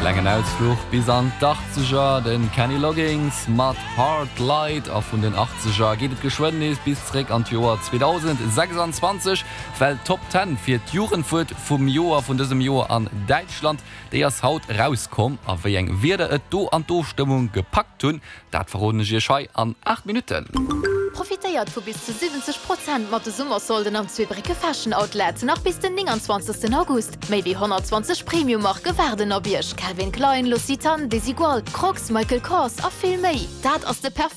Längen Ausflug bis an 80er, den Kenny Loggins, Matt Hard Light, auf von den 80er geht es Geschwindigkeit bis zurück an die Jahr 2026, weil Top 10 für die Jugendfurt vom Jahr von diesem Jahr an Deutschland, der erst Haut rauskommt, aber wie werde es do an do Stimmung gepackt tun, das verraten wir schon an 8 Minuten. Profitiert vu bis zu 70% mat de Summersolden am Zwibricke Fashion Outlet nach bis den 20. August. Méi wie 120 Premium mag gewerden a Biersch, Calvin Klein, L'Occitane, Desigual, Crocs, Michael Kors a viel méi. Dat ass de